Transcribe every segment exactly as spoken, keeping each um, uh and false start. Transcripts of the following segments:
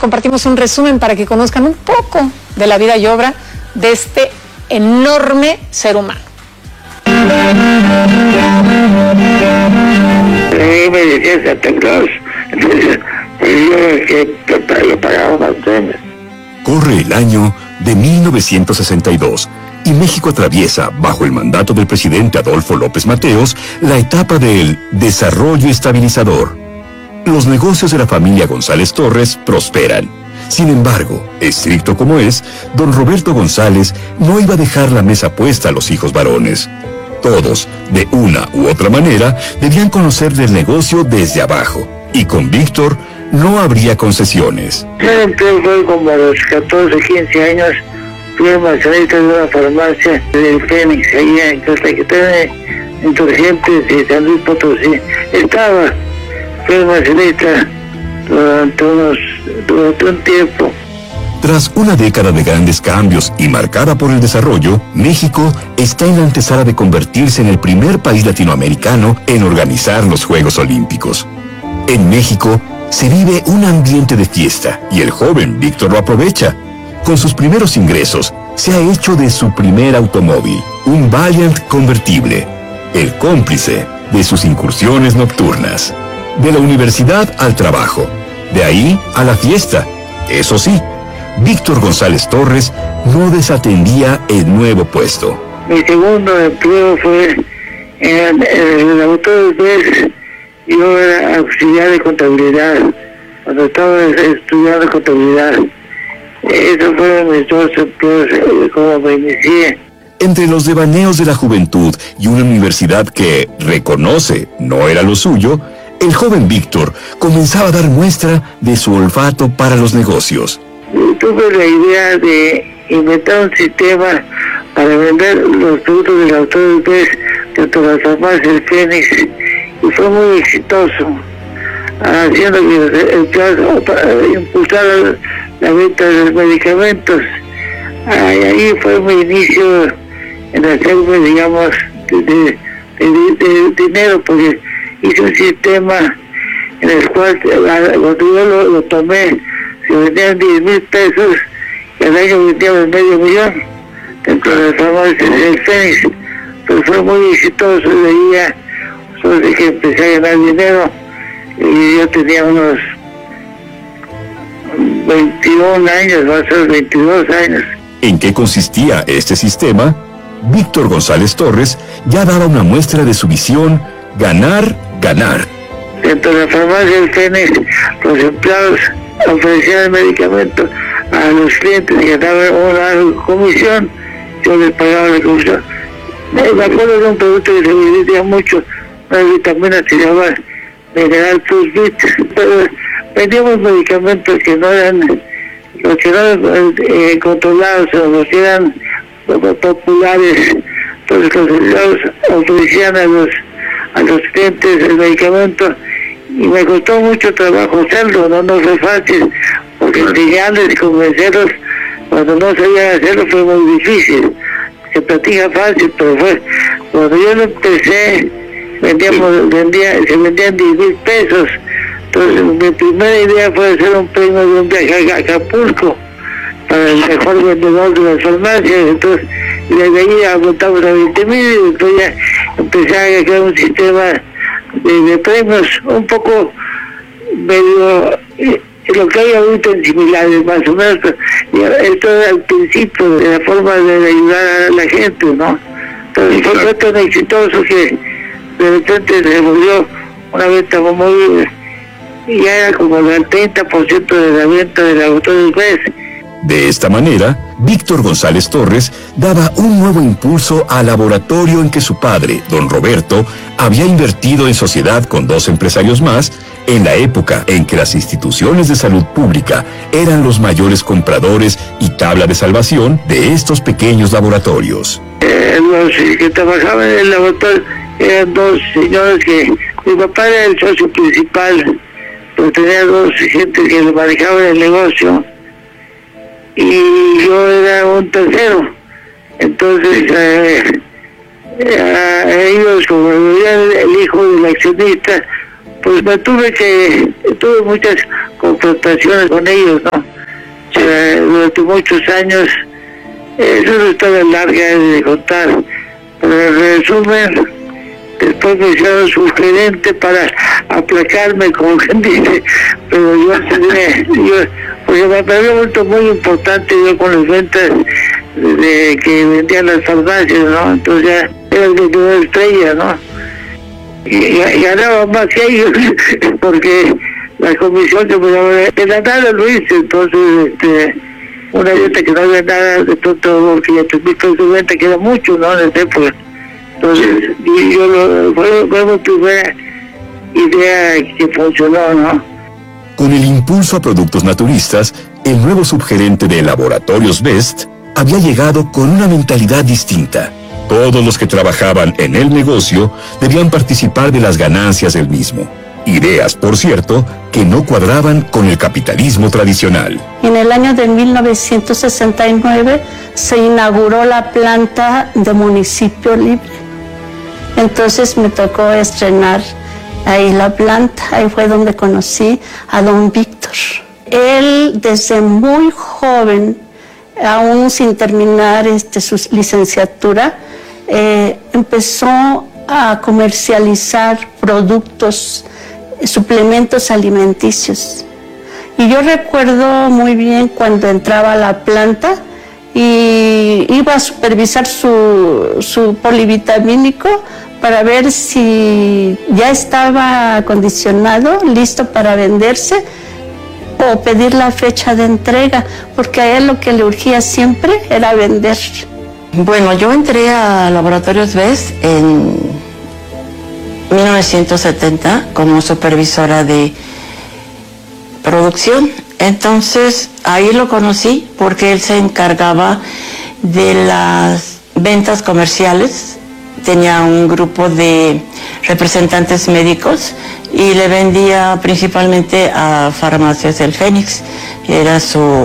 compartimos un resumen para que conozcan un poco de la vida y obra de este enorme ser humano. Sí, me decía Santa Claus, entonces yo que lo pagaba más premios. Corre el año de mil novecientos sesenta y dos y México atraviesa, bajo el mandato del presidente Adolfo López Mateos, la etapa del desarrollo estabilizador. Los negocios de la familia González Torres prosperan. Sin embargo, estricto como es, don Roberto González no iba a dejar la mesa puesta a los hijos varones. Todos, de una u otra manera, debían conocer del negocio desde abajo. Y con Víctor no habría concesiones. Yo entré fue como a los catorce, quince años, fui almacenista de una farmacia del Fénix, allá en Castaquetán, Insurgentes y San Luis Potosí. Estaba, fui almacenista durante, unos, durante un tiempo. Tras una década de grandes cambios y marcada por el desarrollo, México está en la antesala de convertirse en el primer país latinoamericano en organizar los Juegos Olímpicos. En México se vive un ambiente de fiesta y el joven Víctor lo aprovecha. Con sus primeros ingresos, se ha hecho de su primer automóvil, un Valiant convertible, el cómplice de sus incursiones nocturnas. De la universidad al trabajo, de ahí a la fiesta. Eso sí, Víctor González Torres no desatendía el nuevo puesto. Mi segundo empleo fue en, en el autor de yo era auxiliar de contabilidad, cuando estaba estudiando contabilidad. Esos fueron mis dos empleos, como me inicié. Entre los devaneos de la juventud y una universidad que, reconoce, no era lo suyo, el joven Víctor comenzaba a dar muestra de su olfato para los negocios. Tuve la idea de inventar un sistema para vender los productos del autor de tanto las farmacias del Fénix, y fue muy exitoso, haciendo que el plan para impulsar la venta de los medicamentos. Ahí fue mi inicio en hacerme, digamos, de, de, de, de dinero, porque hice un sistema en el cual, cuando yo lo, lo tomé, se vendían diez mil pesos y al año vendíamos medio millón dentro de las farmacias del Fénix. Pero fue muy exitoso, de ahí ya, solo de que empecé a ganar dinero, y yo tenía unos veintiún años, va a ser veintidós años. ¿En qué consistía este sistema? Víctor González Torres ya daba una muestra de su visión: ganar, ganar. Dentro de la farmacia del Fénix, los empleados ofrecían el medicamento a los clientes y ganaban una comisión, yo les pagaba la comisión. Me acuerdo de un producto que se vendía mucho, una vitamina que se llama Mineral Plus Vit, pero vendíamos medicamentos que no eran, los que no eran eh, controlados, o los que eran populares. Entonces los empleados ofrecían a los, a los clientes el medicamento, y me costó mucho trabajo hacerlo, no, no fue fácil, porque enseñarles y convencerlos, cuando no sabían hacerlo fue muy difícil. Se platica fácil, pero fue, cuando yo lo empecé, vendíamos, vendía, se vendían diez mil pesos. Entonces mi primera idea fue hacer un premio de un viaje a Acapulco para el mejor vendedor de las farmacias. Entonces desde ahí aguantamos a veinte mil, y después ya empecé a crear un sistema de, de premios un poco medio eh, lo que hay ahorita en similares, más o menos. Esto era el principio de la forma de ayudar a la gente, ¿no? Entonces fue, fue tan exitoso que de repente se volvió una venta muy, y ya era como el treinta por ciento de la venta del autor del mes. De esta manera, Víctor González Torres daba un nuevo impulso al laboratorio en que su padre, don Roberto, había invertido en sociedad con dos empresarios más, en la época en que las instituciones de salud pública eran los mayores compradores y tabla de salvación de estos pequeños laboratorios. Eh, los que trabajaban en el laboratorio eran dos señores que, mi papá era el socio principal, pero tenía dos gente que manejaban el negocio, y yo era un tercero. Entonces eh, eh, ellos, como eran el hijo del accionista, pues me tuve que, tuve muchas confrontaciones con ellos, ¿no? O sea, durante muchos años, eso no estaba larga de contar, pero en resumen, después me hicieron sugerente para aplacarme, como quien dice, pero yo tenía, yo, porque me había vuelto muy importante yo con las ventas de, de que vendían las farmacias, ¿no? Entonces ya era el vendedor estrella, ¿no? Y, y ganaba más que ellos, porque la comisión que me daba, de la nada lo hice, entonces, este, una venta que no había nada, de pronto, quinientos mil pesos de venta, que era mucho, ¿no? En esa época. Entonces, y yo lo, fue, fue mi primera idea que funcionó, ¿no? Con el impulso a productos naturistas, el nuevo subgerente de Laboratorios Best había llegado con una mentalidad distinta. Todos los que trabajaban en el negocio debían participar de las ganancias del mismo. Ideas, por cierto, que no cuadraban con el capitalismo tradicional. En el año de mil novecientos sesenta y nueve se inauguró la planta de Municipio Libre. Entonces me tocó estrenar ahí la planta, ahí fue donde conocí a don Víctor. Él desde muy joven, aún sin terminar este, su licenciatura, eh, empezó a comercializar productos, suplementos alimenticios. Y yo recuerdo muy bien cuando entraba a la planta y iba a supervisar su, su polivitamínico para ver si ya estaba acondicionado, listo para venderse, o pedir la fecha de entrega, porque a él lo que le urgía siempre era vender. Bueno, yo entré a Laboratorios Best en mil novecientos setenta como supervisora de producción. Entonces ahí lo conocí porque él se encargaba de las ventas comerciales, tenía un grupo de representantes médicos y le vendía principalmente a Farmacias del Fénix. Era su,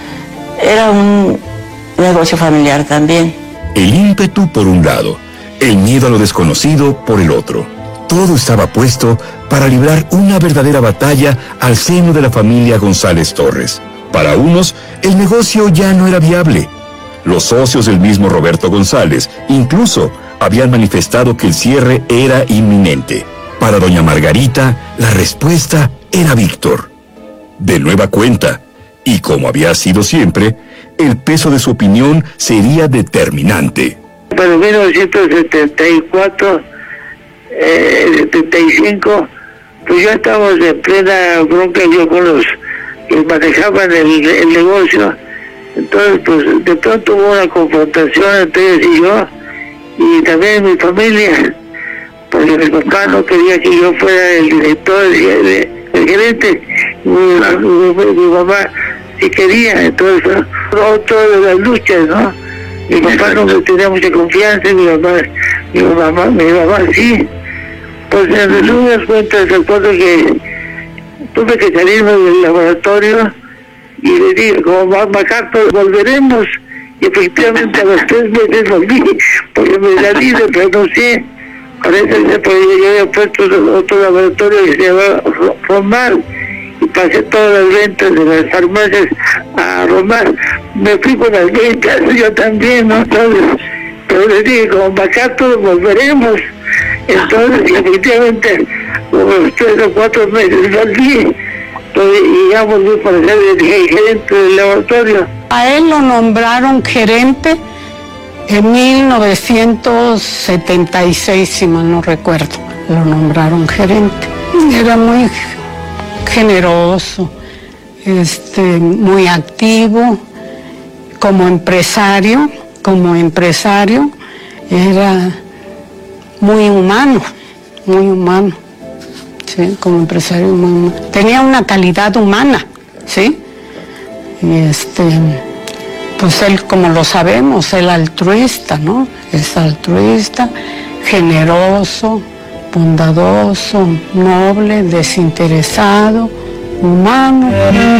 era un negocio familiar también. El ímpetu por un lado, el miedo a lo desconocido por el otro. Todo estaba puesto para librar una verdadera batalla al seno de la familia González Torres. Para unos, el negocio ya no era viable. Los socios del mismo Roberto González incluso habían manifestado que el cierre era inminente. Para doña Margarita, la respuesta era Víctor. De nueva cuenta, y como había sido siempre, el peso de su opinión sería determinante. Para mil novecientos setenta y cuatro, eh, setenta y cinco, pues ya estábamos en plena bronca yo con los que manejaban el, el negocio. Entonces, pues de pronto hubo una confrontación entre ellos y yo, y también mi familia, porque mi papá no quería que yo fuera el director, el, el gerente, mi, mi, mi, mi mamá sí quería. Entonces fue otro de las luchas, ¿no? Mi papá no me tenía mucha confianza, y mi mamá, mi mamá, mi mamá sí. Pues en resumen cuentas recuerdo que tuve que salirme del laboratorio y le dije, como MacArthur, volveremos. Y efectivamente a los tres meses volví, porque me salí, me renuncié. Parece que yo había puesto otro laboratorio que se llamaba Romar, y pasé todas las ventas de las farmacias a Romar. Me fui con las ventas, yo también, ¿no? Entonces, pero les dije, como MacArthur, volveremos. Entonces, efectivamente, unos tres o cuatro meses volví, y ya volví para ser el gerente del laboratorio. A él lo nombraron gerente en mil novecientos setenta y seis, si mal no recuerdo. Lo nombraron gerente. Era muy generoso, este, muy activo, como empresario, como empresario, era muy humano, muy humano, ¿sí? Como empresario muy humano. Tenía una calidad humana, ¿sí? Y este, pues él, como lo sabemos, él altruista, ¿no? Es altruista, generoso, bondadoso, noble, desinteresado, humano.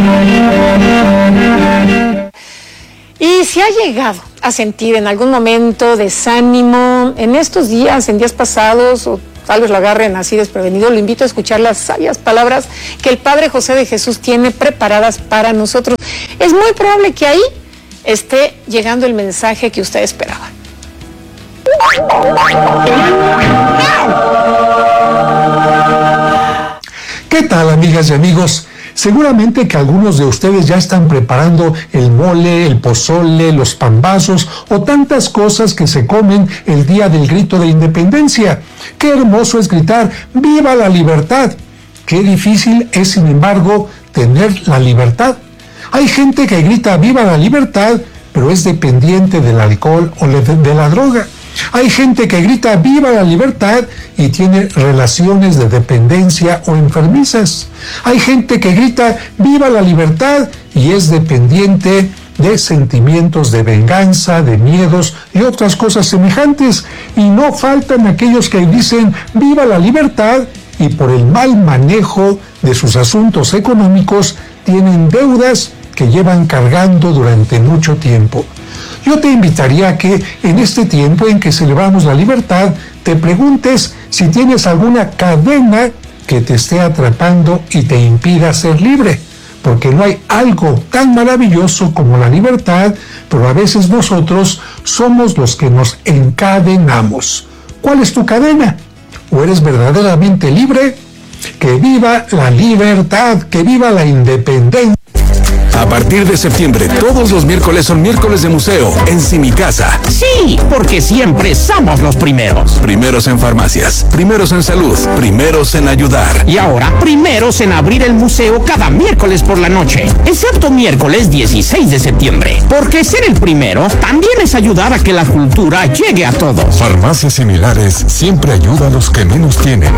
Y si ha llegado a sentir en algún momento desánimo en estos días, en días pasados, o tal vez lo agarren así desprevenido, lo invito a escuchar las sabias palabras que el Padre José de Jesús tiene preparadas para nosotros. Es muy probable que ahí esté llegando el mensaje que usted esperaba. ¿Qué tal, amigas y amigos? Seguramente que algunos de ustedes ya están preparando el mole, el pozole, los pambazos o tantas cosas que se comen el día del grito de independencia. Qué hermoso es gritar ¡Viva la libertad! Qué difícil es, sin embargo, tener la libertad. Hay gente que grita ¡Viva la libertad!, pero es dependiente del alcohol o de la droga. Hay gente que grita ¡Viva la libertad! Y tiene relaciones de dependencia o enfermizas. Hay gente que grita ¡Viva la libertad! Y es dependiente de sentimientos de venganza, de miedos y otras cosas semejantes. Y no faltan aquellos que dicen ¡Viva la libertad! Y por el mal manejo de sus asuntos económicos tienen deudas que llevan cargando durante mucho tiempo. Yo te invitaría a que en este tiempo en que celebramos la libertad, te preguntes si tienes alguna cadena que te esté atrapando y te impida ser libre, porque no hay algo tan maravilloso como la libertad, pero a veces nosotros somos los que nos encadenamos. ¿Cuál es tu cadena? ¿O eres verdaderamente libre? ¡Que viva la libertad! ¡Que viva la independencia! A partir de septiembre, todos los miércoles son miércoles de museo en Simicasa. Sí, porque siempre somos los primeros. Primeros en farmacias, primeros en salud, primeros en ayudar. Y ahora, primeros en abrir el museo cada miércoles por la noche, excepto miércoles dieciséis de septiembre. Porque ser el primero también es ayudar a que la cultura llegue a todos. Farmacias Similares siempre ayuda a los que menos tienen.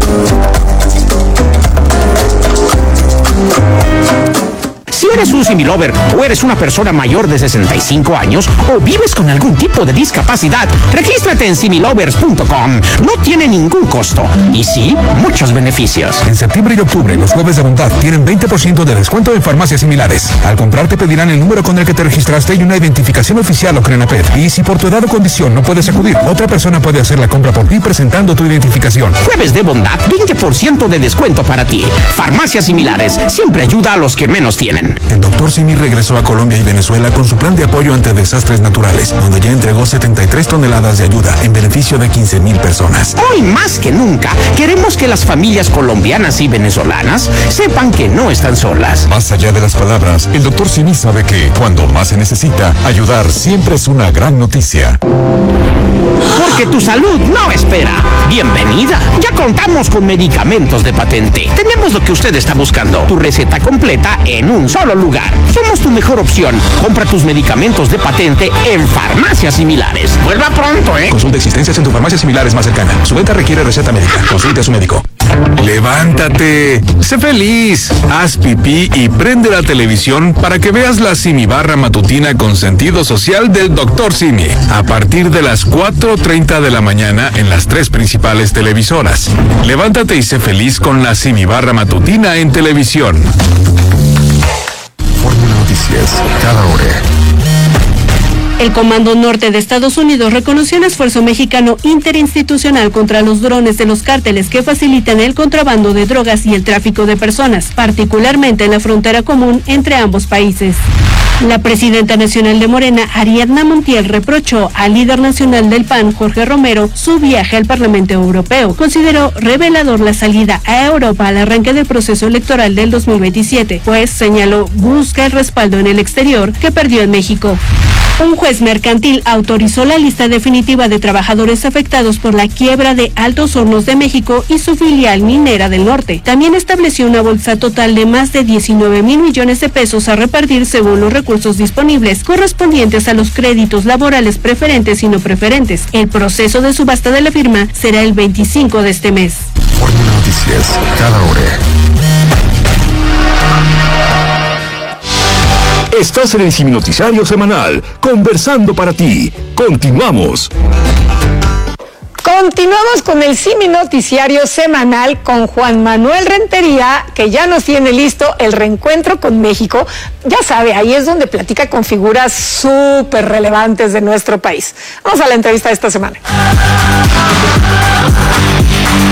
Si eres un similover o eres una persona mayor de sesenta y cinco años o vives con algún tipo de discapacidad, regístrate en similovers punto com. No tiene ningún costo y sí, muchos beneficios. En septiembre y octubre, los jueves de bondad tienen veinte por ciento de descuento en farmacias Similares. Al comprar te pedirán el número con el que te registraste y una identificación oficial o CRENAPED. Y si por tu edad o condición no puedes acudir, otra persona puede hacer la compra por ti presentando tu identificación. Jueves de bondad, veinte por ciento de descuento para ti. Farmacias Similares siempre ayuda a los que menos tienen. El doctor Simi regresó a Colombia y Venezuela con su plan de apoyo ante desastres naturales, donde ya entregó setenta y tres toneladas de ayuda en beneficio de quince mil personas. Hoy más que nunca, queremos que las familias colombianas y venezolanas sepan que no están solas. Más allá de las palabras, el doctor Simi sabe que, cuando más se necesita, ayudar siempre es una gran noticia. Porque tu salud no espera. Bienvenida. Ya contamos con medicamentos de patente. Tenemos lo que usted está buscando. Tu receta completa en un solo lugar. Somos tu mejor opción. Compra tus medicamentos de patente en Farmacias Similares. Vuelva pronto, ¿eh? Consulta existencias en tu farmacia Similares más cercana. Su venta requiere receta médica. Consulte a su médico. Levántate, sé feliz, haz pipí y prende la televisión para que veas la Simibarra matutina con sentido social del doctor Simi. A partir de las cuatro treinta de la mañana en las tres principales televisoras. Levántate y sé feliz con la Simibarra matutina en televisión. Fórmula Noticias, cada hora. El Comando Norte de Estados Unidos reconoció un esfuerzo mexicano interinstitucional contra los drones de los cárteles que facilitan el contrabando de drogas y el tráfico de personas, particularmente en la frontera común entre ambos países. La presidenta nacional de Morena, Ariadna Montiel, reprochó al líder nacional del P A N, Jorge Romero, su viaje al Parlamento Europeo. Consideró revelador la salida a Europa al arranque del proceso electoral del dos mil veintisiete, pues señaló busca el respaldo en el exterior que perdió en México. Un juez mercantil autorizó la lista definitiva de trabajadores afectados por la quiebra de Altos Hornos de México y su filial minera del norte. También estableció una bolsa total de más de diecinueve mil millones de pesos a repartir según los recursos disponibles, correspondientes a los créditos laborales preferentes y no preferentes. El proceso de subasta de la firma será el veinticinco de este mes. Fórmula Noticias, cada hora. Estás en el Simi Noticiario Semanal, conversando para ti. Continuamos. Continuamos con el Simi Noticiario Semanal con Juan Manuel Rentería, que ya nos tiene listo el reencuentro con México. Ya sabe, ahí es donde platica con figuras súper relevantes de nuestro país. Vamos a la entrevista de esta semana.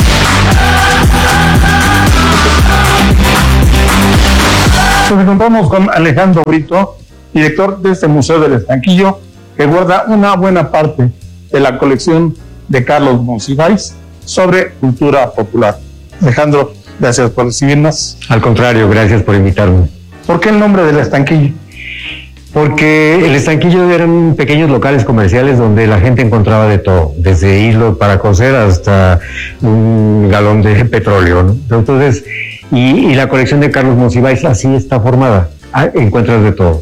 Nos encontramos con Alejandro Brito, director de este Museo del Estanquillo, que guarda una buena parte de la colección de Carlos Monsiváis sobre cultura popular. Alejandro, gracias por recibirnos. Al contrario, gracias por invitarme. ¿Por qué el nombre del Estanquillo? Porque el Estanquillo eran pequeños locales comerciales donde la gente encontraba de todo, desde hilo para coser hasta un galón de petróleo, ¿no? Entonces, y, y la colección de Carlos Monsiváis así está formada, encuentras de todo.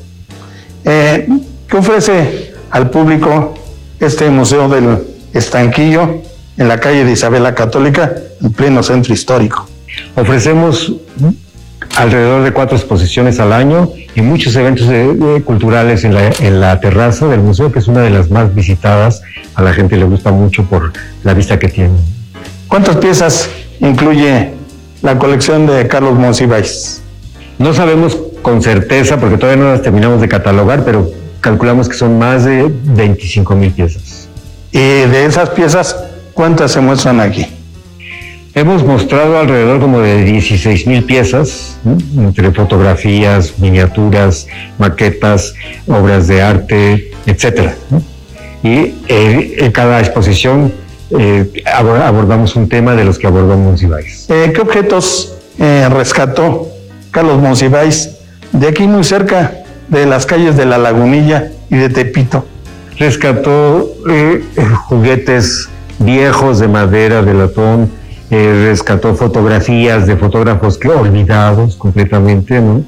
Eh, ¿Qué ofrece al público este Museo del Estanquillo en la calle de Isabel la Católica, en pleno centro histórico? Ofrecemos alrededor de cuatro exposiciones al año y muchos eventos de, de, culturales en la, en la terraza del museo, que es una de las más visitadas. A la gente le gusta mucho por la vista que tiene. ¿Cuántas piezas incluye la colección de Carlos Monsiváis? No sabemos con certeza porque todavía no las terminamos de catalogar, pero calculamos que son más de veinticinco mil piezas. Y de esas piezas, ¿cuántas se muestran aquí? Hemos mostrado alrededor como de dieciséis mil piezas, ¿no? Entre fotografías, miniaturas, maquetas, obras de arte, etcétera, ¿no? Y eh, en cada exposición eh, abordamos un tema de los que abordó Monsiváis. Eh, ¿Qué objetos eh, rescató Carlos Monsiváis de aquí muy cerca de las calles de La Lagunilla y de Tepito? Rescató eh, juguetes viejos de madera, de latón. Eh, rescató fotografías de fotógrafos que olvidados completamente, ¿no?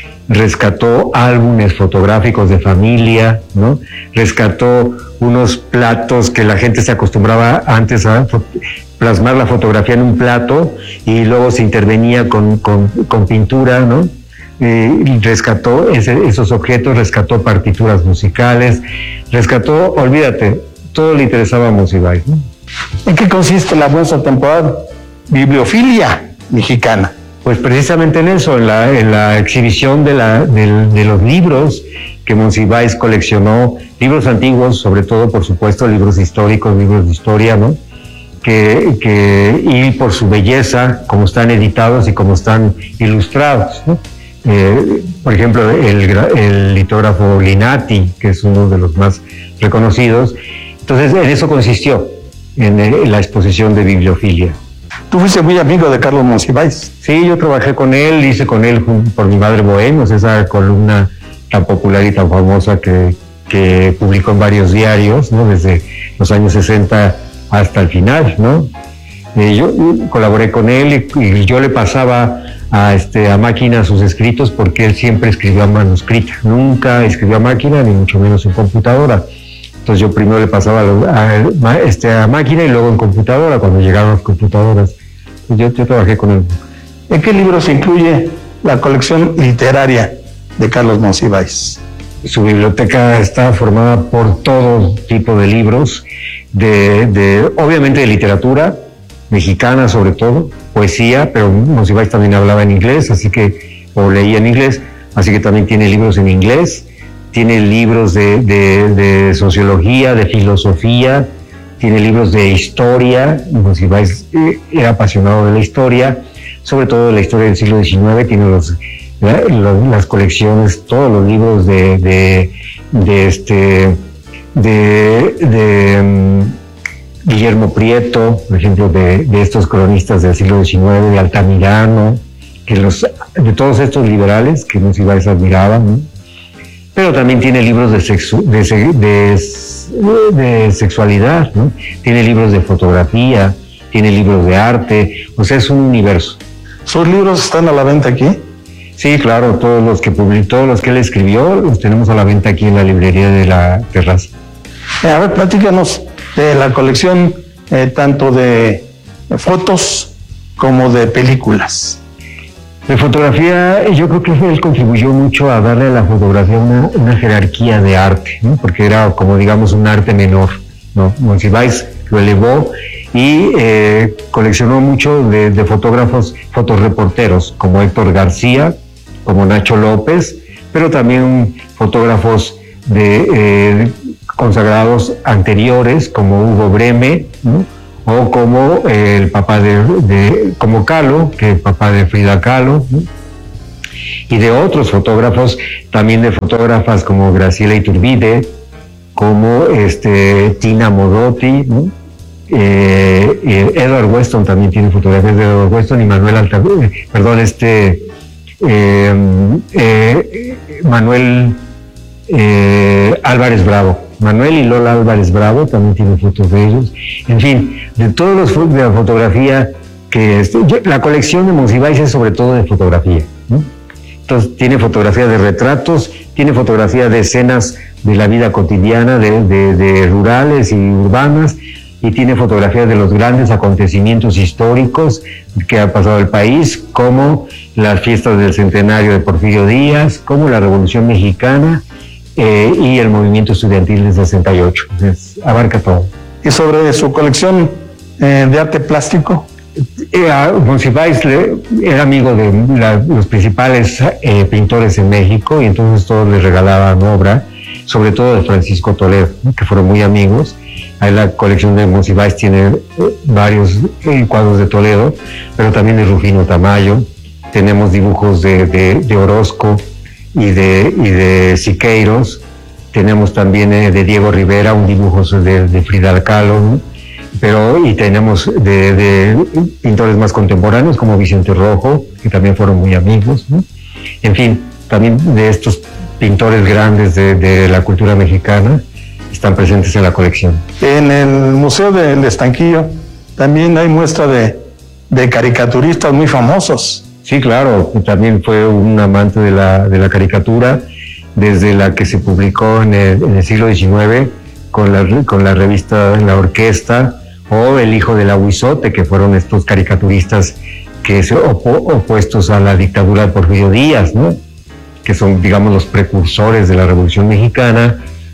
Rescató álbumes fotográficos de familia, ¿no? Rescató unos platos que la gente se acostumbraba antes a plasmar la fotografía en un plato y luego se intervenía con, con, con pintura, ¿no? Eh, y rescató ese, esos objetos, rescató partituras musicales, rescató, olvídate, todo le interesaba a Monsiváis, ¿no? ¿En qué consiste la muestra temporal Bibliofilia Mexicana? Pues precisamente en eso, en la, en la exhibición de, la, de, de los libros que Monsiváis coleccionó, libros antiguos, sobre todo, por supuesto, libros históricos, libros de historia, ¿no? Que, que, y por su belleza, como están editados y como están ilustrados, ¿no? Eh, por ejemplo, el, el litógrafo Linati, que es uno de los más reconocidos. Entonces, en eso consistió, en, en la exposición de Bibliofilia. ¿Tú fuiste muy amigo de Carlos Monsiváis? Sí, yo trabajé con él, hice con él por Mi Madre Bohemios, esa columna tan popular y tan famosa que, que publicó en varios diarios, ¿no? Desde los años sesenta hasta el final, ¿no? Eh, yo colaboré con él y, y yo le pasaba a, este, a máquina sus escritos porque él siempre escribió a manuscrita, nunca escribió a máquina, ni mucho menos en computadora. Entonces yo primero le pasaba a, a, este, a máquina y luego en computadora, cuando llegaron las computadoras. Yo, yo trabajé con él. ¿En qué libros se incluye la colección literaria de Carlos Monsiváis? Su biblioteca está formada por todo tipo de libros, de, de, obviamente de literatura mexicana sobre todo, poesía, pero Monsiváis también hablaba en inglés, así que, o leía en inglés, así que también tiene libros en inglés. Tiene libros de, de, de sociología, de filosofía, tiene libros de historia. Monsiváis era apasionado de la historia, sobre todo de la historia del siglo diecinueve. Tiene los, la, los, las colecciones, todos los libros de, de, de, este, de, de um, Guillermo Prieto, por ejemplo, de, de estos cronistas del siglo diecinueve, de Altamirano, que los, de todos estos liberales que Monsiváis admiraba, ¿no? Pero también tiene libros de, sexu de, de, de sexualidad, ¿no? Tiene libros de fotografía, tiene libros de arte, o sea, es un universo. ¿Sus libros están a la venta aquí? Sí, claro, todos los que publicó, todos los que él escribió, los tenemos a la venta aquí en la librería de la terraza. Eh, a ver, platícanos de la colección eh, tanto de fotos como de películas. De fotografía, yo creo que él contribuyó mucho a darle a la fotografía una, una jerarquía de arte, ¿no? Porque era como digamos un arte menor, ¿no? Monsiváis lo elevó y eh, coleccionó mucho de, de fotógrafos, fotorreporteros, como Héctor García, como Nacho López, pero también fotógrafos de eh, consagrados anteriores, como Hugo Breme, ¿no? O como eh, el papá de, de, como Kahlo, que es el papá de Frida Kahlo, ¿no? y de otros fotógrafos, también de fotógrafas como Graciela Iturbide, como este, Tina Modotti, ¿no? eh, eh, Edward Weston también tiene fotografías de Edward Weston y Manuel Alta, perdón, este eh, eh, Manuel eh, Álvarez Bravo. Manuel y Lola Álvarez Bravo también tienen fotos de ellos. En fin, de todos los de la fotografía que este, yo, la colección de Monsiváis es sobre todo de fotografía, ¿no? Entonces tiene fotografía de retratos, tiene fotografía de escenas de la vida cotidiana, de, de, de rurales y urbanas, y tiene fotografías de los grandes acontecimientos históricos que ha pasado el país, como las fiestas del centenario de Porfirio Díaz, como la Revolución Mexicana eh, y el movimiento estudiantil del sesenta y ocho. Entonces, abarca todo. ¿Y sobre su colección eh, de arte plástico? Eh, Monsiváis era amigo de la, los principales eh, pintores en México, y entonces todos le regalaban obra, sobre todo de Francisco Toledo, ¿no? Que fueron muy amigos. Ahí la colección de Monsiváis tiene eh, varios eh, cuadros de Toledo, pero también de Rufino Tamayo. Tenemos dibujos de, de, de Orozco y de, y de Siqueiros. Tenemos también eh, de Diego Rivera un dibujo de, de Frida Kahlo, ¿no? Pero y tenemos de, de pintores más contemporáneos como Vicente Rojo, que también fueron muy amigos, ¿no? En fin, también de estos pintores grandes de, de la cultura mexicana están presentes en la colección. En el Museo del Estanquillo también hay muestra de, de caricaturistas muy famosos. Sí, claro, también fue un amante de la, de la caricatura, desde la que se publicó en el, en el siglo diecinueve con la, con la revista La Orquesta, o El Hijo del Aguizote, que fueron estos caricaturistas que se opo, opuestos a la dictadura de Porfirio Díaz, ¿no? Que son, digamos, los precursores de la Revolución Mexicana,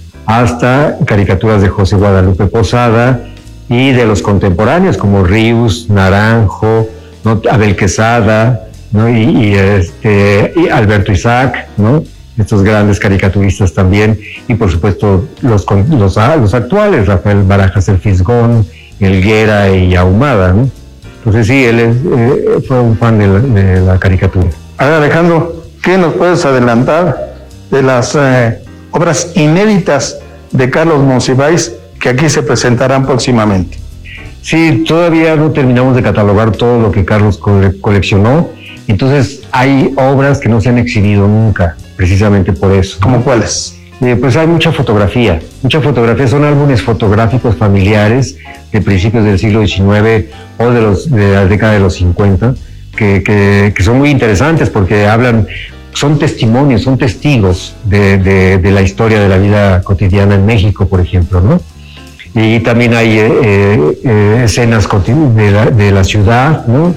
hasta caricaturas de José Guadalupe Posada y de los contemporáneos como Ríos, Naranjo, ¿no? Abel Quesada, ¿no? y, y, este, y Alberto Isaac, ¿no? Estos grandes caricaturistas también, y por supuesto los, los, los actuales, Rafael Barajas el Fisgón, Helguera y Ahumada, ¿no? Entonces sí, él es, eh, fue un fan de la, de la caricatura. A ver, Alejandro, ¿qué nos puedes adelantar de las eh, obras inéditas de Carlos Monsiváis que aquí se presentarán próximamente? Sí, todavía no terminamos de catalogar todo lo que Carlos co coleccionó, entonces hay obras que no se han exhibido nunca, precisamente por eso. ¿Cómo cuáles? Eh, pues hay mucha fotografía, mucha fotografía, son álbumes fotográficos familiares de principios del siglo diecinueve o de, los, de la década de los cincuenta, que, que, que son muy interesantes porque hablan, son testimonios, son testigos de, de, de la historia de la vida cotidiana en México, por ejemplo, ¿no? Y también hay eh, eh, escenas de la, de la ciudad, ¿no?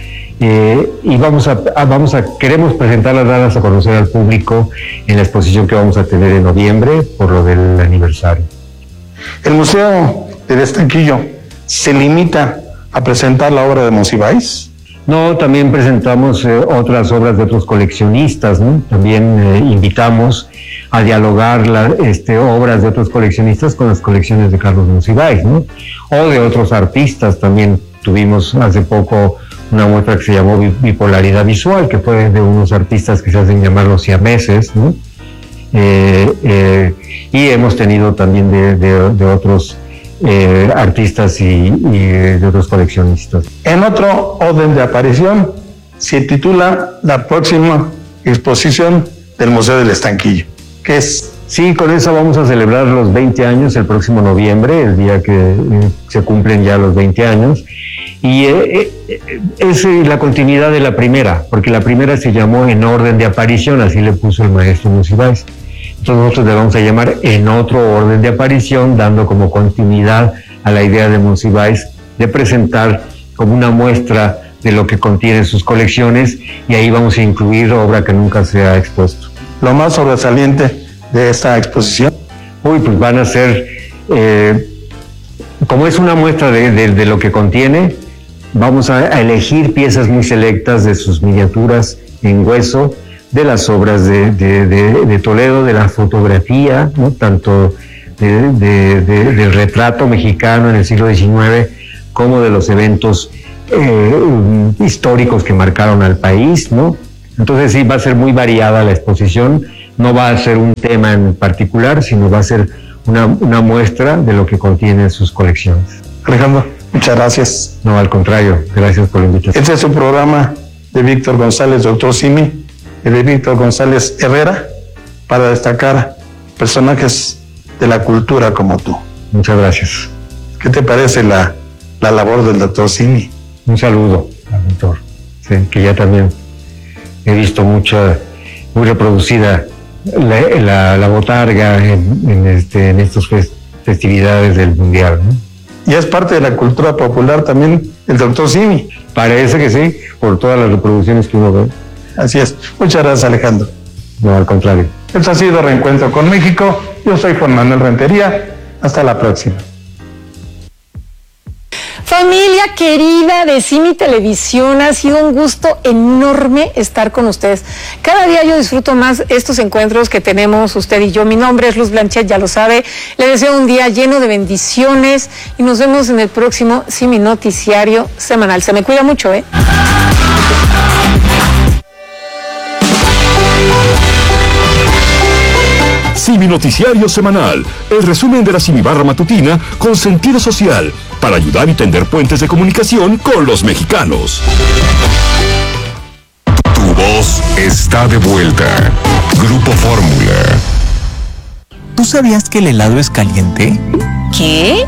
Eh, y vamos a, a, vamos a, queremos presentarlas, darlas a conocer al público en la exposición que vamos a tener en noviembre por lo del aniversario. ¿El Museo del Estanquillo se limita a presentar la obra de Monsiváis? No, también presentamos eh, otras obras de otros coleccionistas, ¿no? También eh, invitamos a dialogar la, este, obras de otros coleccionistas con las colecciones de Carlos Monsiváis, ¿no? O de otros artistas. También tuvimos hace poco una muestra que se llamó Bipolaridad Visual, que fue de unos artistas que se hacen llamar los siameses, ¿no? Eh, eh, y hemos tenido también de, de, de otros eh, artistas y, y de otros coleccionistas. En otro orden de aparición se titula la próxima exposición del Museo del Estanquillo. ¿Qué es? Sí, con eso vamos a celebrar los veinte años el próximo noviembre, el día que eh, se cumplen ya los veinte años. Y eh, eh, es la continuidad de la primera, porque la primera se llamó En Orden de Aparición, así le puso el maestro Monsiváis. Entonces nosotros le vamos a llamar En Otro Orden de Aparición, dando como continuidad a la idea de Monsiváis de presentar como una muestra de lo que contienen sus colecciones, y ahí vamos a incluir obra que nunca se ha expuesto. Lo más sobresaliente de esta exposición? Uy, pues van a ser, eh, como es una muestra de, de, de lo que contiene, vamos a, a elegir piezas muy selectas de sus miniaturas en hueso, de las obras de, de, de, de Toledo, de la fotografía, ¿no? Tanto de, de, de, del retrato mexicano en el siglo diecinueve, como de los eventos eh, históricos que marcaron al país, ¿no? Entonces sí, va a ser muy variada la exposición, no va a ser un tema en particular, sino va a ser una, una muestra de lo que contienen sus colecciones. Alejandro, muchas gracias. No, al contrario, gracias por la invitación. Este es un programa de Víctor González, doctor Simi, y de Víctor González Herrera, para destacar personajes de la cultura como tú. Muchas gracias. ¿Qué te parece la, la labor del doctor Simi? Un saludo al doctor, sí, que ya también he visto mucha, muy reproducida la, la, la botarga en, en, este, en estas festividades del Mundial, ¿no? Y es parte de la cultura popular también el doctor Simi. Parece que sí, por todas las reproducciones que uno ve. Así es. Muchas gracias, Alejandro. No, al contrario. Esto ha sido Reencuentro con México. Yo soy Juan Manuel Rentería. Hasta la próxima. Familia querida de Simi Televisión, ha sido un gusto enorme estar con ustedes. Cada día yo disfruto más estos encuentros que tenemos usted y yo. Mi nombre es Luz Blanchet, ya lo sabe. Le deseo un día lleno de bendiciones y nos vemos en el próximo Simi Noticiario Semanal. Se me cuida mucho, ¿eh? Simi Noticiario Semanal, el resumen de la Simi Barra Matutina con sentido social, para ayudar y tender puentes de comunicación con los mexicanos. Tu voz está de vuelta. Grupo Fórmula. ¿Tú sabías que el helado es caliente? ¿Qué?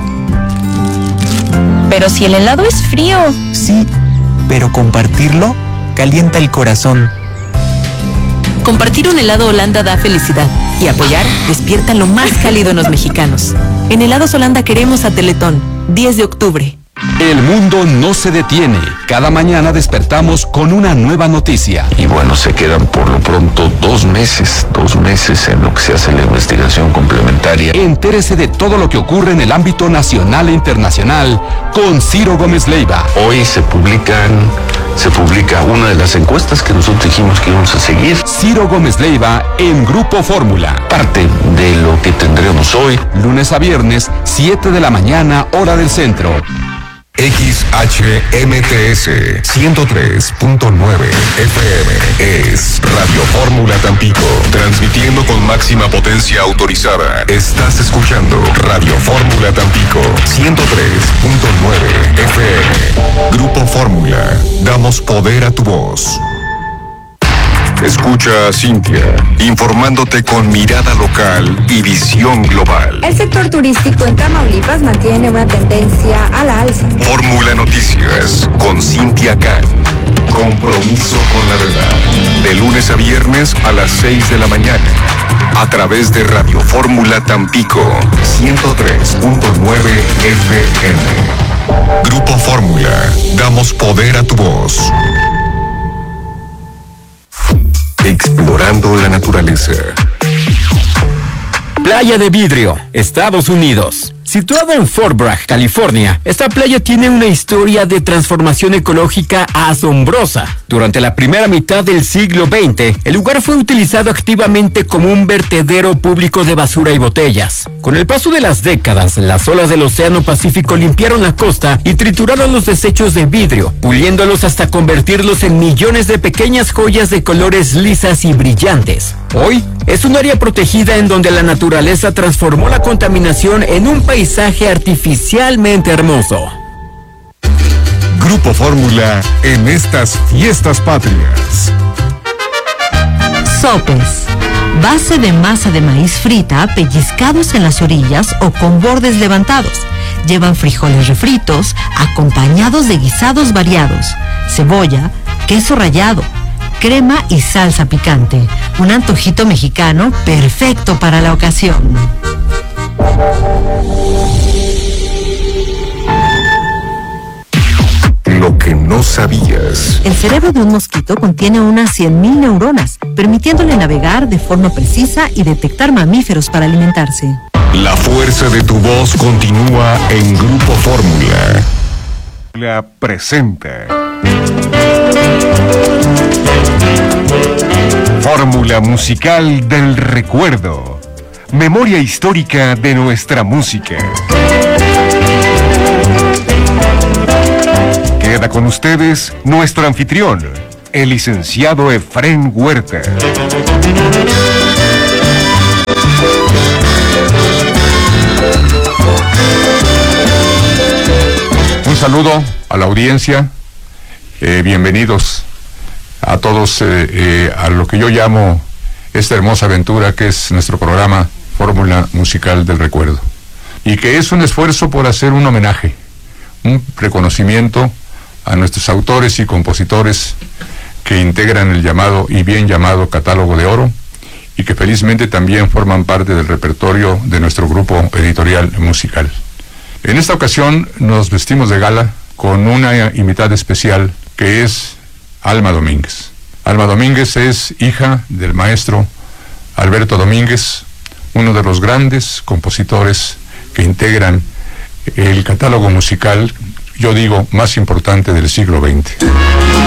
Pero si el helado es frío. Sí, pero compartirlo calienta el corazón. Compartir un helado Holanda da felicidad y apoyar despierta lo más cálido en los mexicanos. En Helados Holanda queremos a Teletón, diez de octubre. El mundo no se detiene. Cada mañana despertamos con una nueva noticia. Y bueno, se quedan por lo pronto dos meses, dos meses en lo que se hace la investigación complementaria. Entérese de todo lo que ocurre en el ámbito nacional e internacional con Ciro Gómez Leiva. Hoy se publican, se publica una de las encuestas que nosotros dijimos que íbamos a seguir. Ciro Gómez Leiva en Grupo Fórmula. Parte de lo que tendremos hoy. Lunes a viernes, siete de la mañana, hora del centro. X H M T S ciento tres punto nueve F M es Radio Fórmula Tampico, transmitiendo con máxima potencia autorizada. Estás escuchando Radio Fórmula Tampico ciento tres punto nueve F M. Grupo Fórmula, damos poder a tu voz. Escucha a Cintia, informándote con mirada local y visión global. El sector turístico en Tamaulipas mantiene una tendencia a la alza. Fórmula Noticias con Cintia Can. Compromiso con la verdad. De lunes a viernes a las seis de la mañana. A través de Radio Fórmula Tampico ciento tres punto nueve F M. Grupo Fórmula, damos poder a tu voz. Explorando la naturaleza. Playa de Vidrio, Estados Unidos. Situada en Fort Bragg, California, esta playa tiene una historia de transformación ecológica asombrosa. Durante la primera mitad del siglo veinte, el lugar fue utilizado activamente como un vertedero público de basura y botellas. Con el paso de las décadas, las olas del Océano Pacífico limpiaron la costa y trituraron los desechos de vidrio, puliéndolos hasta convertirlos en millones de pequeñas joyas de colores lisas y brillantes. Hoy, es un área protegida en donde la naturaleza transformó la contaminación en un paisaje artificialmente hermoso. Grupo Fórmula en estas fiestas patrias. Sopes. Base de masa de maíz frita, pellizcados en las orillas o con bordes levantados. Llevan frijoles refritos, acompañados de guisados variados, cebolla, queso rallado, crema y salsa picante. Un antojito mexicano perfecto para la ocasión. Lo que no sabías. El cerebro de un mosquito contiene unas cien mil neuronas, permitiéndole navegar de forma precisa y detectar mamíferos para alimentarse. La fuerza de tu voz continúa en Grupo Fórmula. La presenta. Fórmula musical del recuerdo. Memoria histórica de nuestra música. Queda con ustedes nuestro anfitrión, el licenciado Efrén Huerta. Un saludo a la audiencia, eh, bienvenidos a todos eh, eh, a lo que yo llamo esta hermosa aventura que es nuestro programa Fórmula Musical del Recuerdo, y que es un esfuerzo por hacer un homenaje, un reconocimiento a nuestros autores y compositores que integran el llamado y bien llamado Catálogo de Oro, y que felizmente también forman parte del repertorio de nuestro grupo editorial musical. En esta ocasión nos vestimos de gala con una invitada especial que es Alma Domínguez. Alma Domínguez es hija del maestro Alberto Domínguez, uno de los grandes compositores que integran el catálogo musical, yo digo, más importante del siglo veinte.